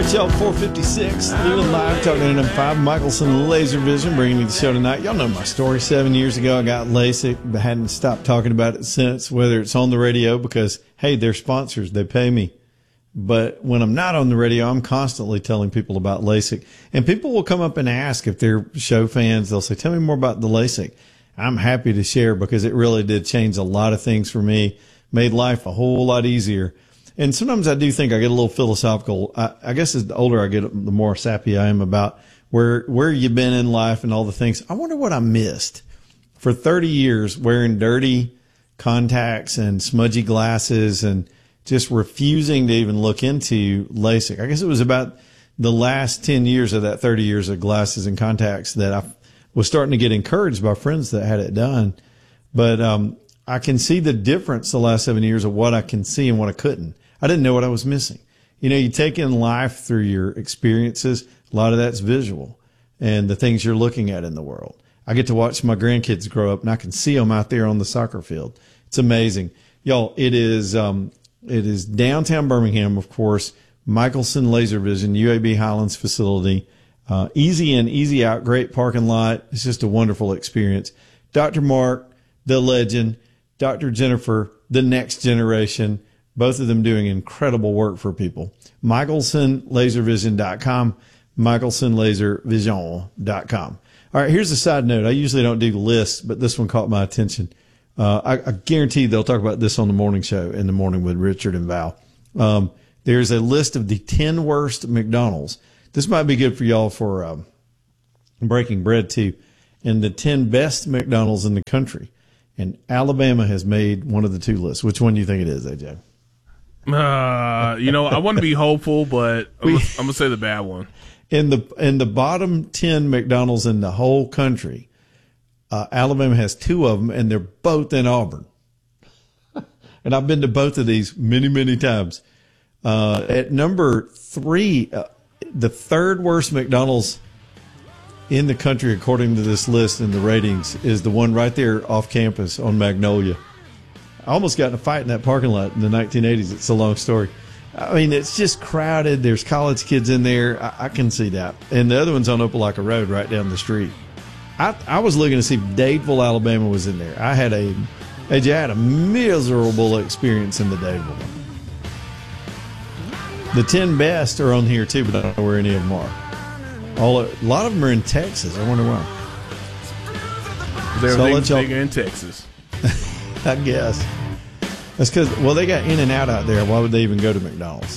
right, y'all, 456, Leland Live, talking to M5, Michelson Laser Vision, bringing you the show tonight. Y'all know my story. 7 years ago, I got LASIK, but hadn't stopped talking about it since, whether it's on the radio because, hey, they're sponsors, they pay me. But when I'm not on the radio, I'm constantly telling people about LASIK. And people will come up and ask if they're show fans. They'll say, tell me more about the LASIK. I'm happy to share because it really did change a lot of things for me, made life a whole lot easier. And sometimes I do think I get a little philosophical. I guess as the older I get, the more sappy I am about where you've been in life and all the things. I wonder what I missed. For 30 years, wearing dirty contacts and smudgy glasses and just refusing to even look into LASIK. I guess it was about the last 10 years of that 30 years of glasses and contacts that I was starting to get encouraged by friends that had it done. But I can see the difference the last 7 years of what I can see and what I couldn't. I didn't know what I was missing. You know, you take in life through your experiences. A lot of that's visual and the things you're looking at in the world. I get to watch my grandkids grow up and I can see them out there on the soccer field. It's amazing. Y'all, it is downtown Birmingham, of course, Michelson Laser Vision, UAB Highlands facility. Easy in, easy out, great parking lot. It's just a wonderful experience. Dr. Mark, the legend, Dr. Jennifer, the next generation, both of them doing incredible work for people. MichelsonLaserVision.com, MichelsonLaserVision.com. All right, here's a side note. I usually don't do lists, but this one caught my attention. I guarantee they'll talk about this on the morning show in the morning with Richard and Val. There's a list of the 10 worst McDonald's. This might be good for y'all for breaking bread too. And the 10 best McDonald's in the country. And Alabama has made one of the two lists. Which one do you think it is, AJ? I want to be hopeful, but I'm going to say the bad one. In the bottom 10 McDonald's in the whole country, Alabama has two of them, and they're both in Auburn. And I've been to both of these many, many times. At number 3, the third worst McDonald's in the country, according to this list and the ratings, is the one right there off campus on Magnolia. I almost got in a fight in that parking lot in the 1980s. It's a long story. I mean, it's just crowded. There's college kids in there. I can see that. And the other one's on Opelika Road right down the street. I was looking to see if Dadeville, Alabama was in there. I had a miserable experience in the Dadeville one. The 10 best are on here too, but I don't know where any of them are. A lot of them are in Texas. I wonder why. Everything's bigger in Texas. I guess. That's because, well, they got In-N-Out out there. Why would they even go to McDonald's?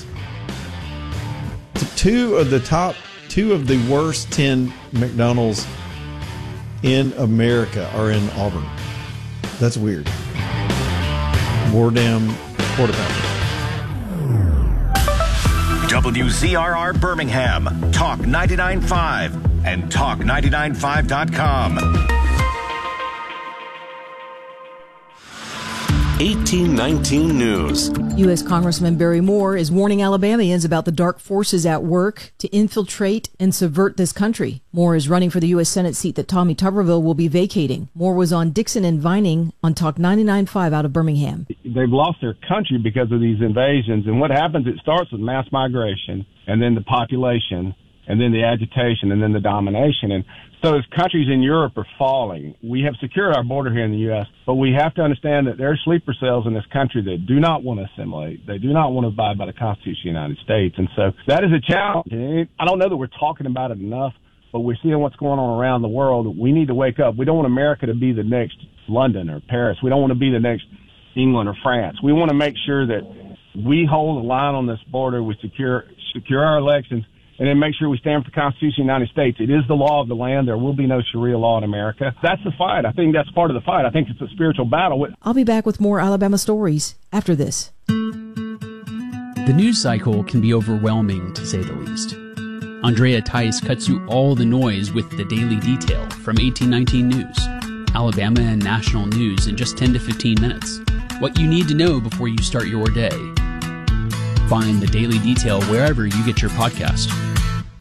Two of the worst 10 McDonald's in America are in Auburn. That's weird. Wardam quarterback. WZRR Birmingham, Talk 99.5 and Talk995.com. 1819 News. U.S. Congressman Barry Moore is warning Alabamians about the dark forces at work to infiltrate and subvert this country. Moore is running for the U.S. Senate seat that Tommy Tuberville will be vacating. Moore was on Dixon and Vining on Talk 99.5 out of Birmingham. They've lost their country because of these invasions. And what happens, it starts with mass migration and then the population and then the agitation and then the domination. And so as countries in Europe are falling, we have secured our border here in the U.S., but we have to understand that there are sleeper cells in this country that do not want to assimilate. They do not want to abide by the Constitution of the United States. And so that is a challenge. And I don't know that we're talking about it enough, but we're seeing what's going on around the world. We need to wake up. We don't want America to be the next London or Paris. We don't want to be the next England or France. We want to make sure that we hold the line on this border, we secure our elections, and then make sure we stand for the Constitution of the United States. It is the law of the land. There will be no Sharia law in America. That's the fight. I think that's part of the fight. I think it's a spiritual battle. I'll be back with more Alabama stories after this. The news cycle can be overwhelming, to say the least. Andrea Tice cuts through all the noise with the daily detail from 1819 News. Alabama and national news in just 10 to 15 minutes. What you need to know before you start your day. Find the Daily Detail wherever you get your podcast.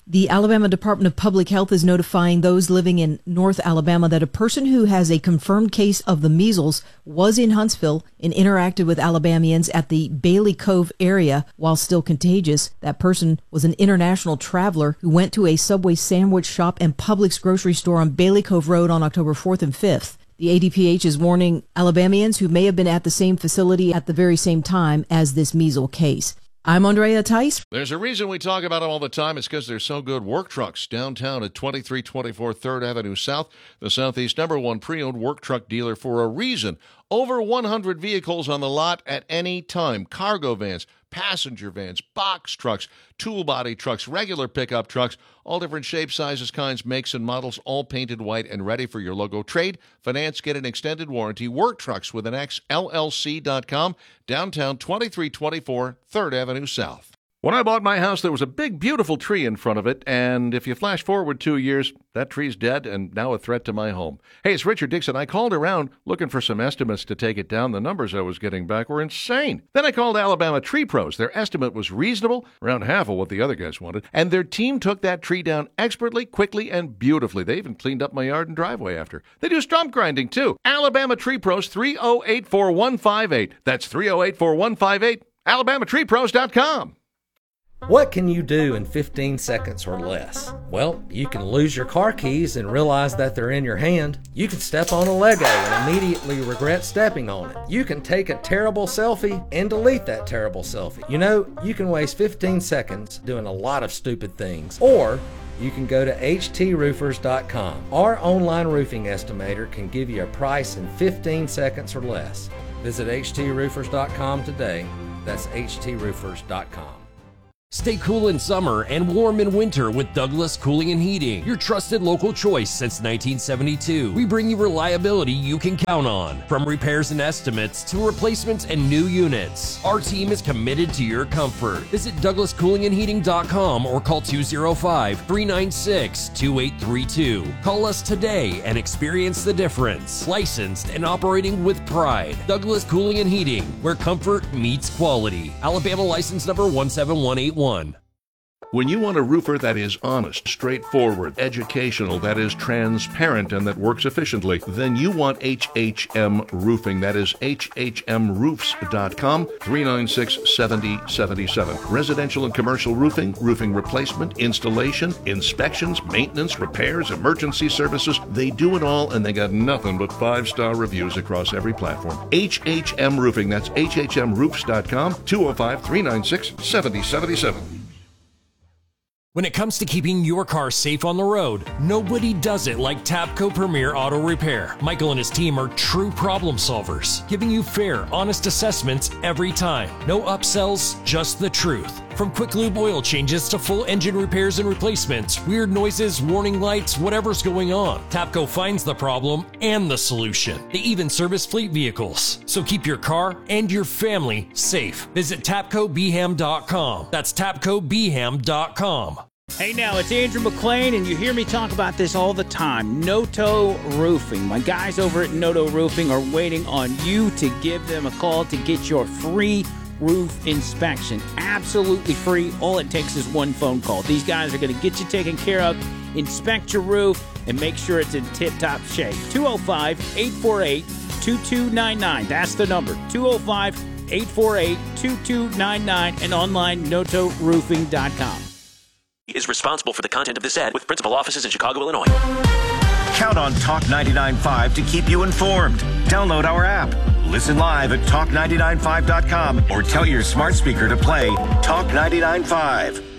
The Alabama Department of Public Health is notifying those living in North Alabama that a person who has a confirmed case of the measles was in Huntsville and interacted with Alabamians at the Bailey Cove area while still contagious. That person was an international traveler who went to a Subway sandwich shop and Publix grocery store on Bailey Cove Road on October 4th and 5th. The ADPH is warning Alabamians who may have been at the same facility at the very same time as this measles case. I'm Andrea Tice. There's a reason we talk about them all the time. It's because they're so good. Work Trucks downtown at 2324 3rd Avenue South, the Southeast #1 pre-owned work truck dealer for a reason. Over 100 vehicles on the lot at any time. Cargo vans, passenger vans, box trucks, tool body trucks, regular pickup trucks, all different shapes, sizes, kinds, makes, and models, all painted white and ready for your logo. Trade, finance, get an extended warranty. Work Trucks with an X, LLC.com, downtown 2324 3rd Avenue South. When I bought my house, there was a big, beautiful tree in front of it, and if you flash forward 2 years, that tree's dead and now a threat to my home. Hey, it's Richard Dixon. I called around looking for some estimates to take it down. The numbers I was getting back were insane. Then I called Alabama Tree Pros. Their estimate was reasonable, around half of what the other guys wanted, and their team took that tree down expertly, quickly, and beautifully. They even cleaned up my yard and driveway after. They do stump grinding, too. Alabama Tree Pros, 3084158. That's 3084158. AlabamaTreePros.com. What can you do in 15 seconds or less? Well, you can lose your car keys and realize that they're in your hand. You can step on a Lego and immediately regret stepping on it. You can take a terrible selfie and delete that terrible selfie. You know, you can waste 15 seconds doing a lot of stupid things. Or you can go to HTRoofers.com. Our online roofing estimator can give you a price in 15 seconds or less. Visit HTRoofers.com today. That's HTRoofers.com. Stay cool in summer and warm in winter with Douglas Cooling and Heating, your trusted local choice since 1972. We bring you reliability you can count on, from repairs and estimates to replacements and new units. Our team is committed to your comfort. Visit DouglasCoolingandHeating.com or call 205-396-2832. Call us today and experience the difference. Licensed and operating with pride. Douglas Cooling and Heating, where comfort meets quality. Alabama license number 17181. When you want a roofer that is honest, straightforward, educational, that is transparent, and that works efficiently, then you want HHM Roofing. That is HHMRoofs.com, 396-7077. Residential and commercial roofing, roofing replacement, installation, inspections, maintenance, repairs, emergency services. They do it all, and they got nothing but 5-star reviews across every platform. HHM Roofing. That's HHMRoofs.com, 205-396-7077. When it comes to keeping your car safe on the road, nobody does it like Tapco Premier Auto Repair. Michael and his team are true problem solvers, giving you fair, honest assessments every time. No upsells, just the truth. From quick lube oil changes to full engine repairs and replacements, weird noises, warning lights, whatever's going on, Tapco finds the problem and the solution. They even service fleet vehicles. So keep your car and your family safe. Visit TapcoBeham.com. That's TapcoBeham.com. Hey now, it's Andrew McLean, and you hear me talk about this all the time. Noto Roofing. My guys over at Noto Roofing are waiting on you to give them a call to get your free roof inspection. Absolutely free. All it takes is one phone call. These guys are going to get you taken care of, inspect your roof, and make sure it's in tip-top shape. 205-848-2299. That's the number. 205-848-2299 and online notoroofing.com. Is responsible for the content of this ad with principal offices in Chicago, Illinois. Count on Talk 99.5 to keep you informed. Download our app. Listen live at talk995.com or tell your smart speaker to play Talk 99.5.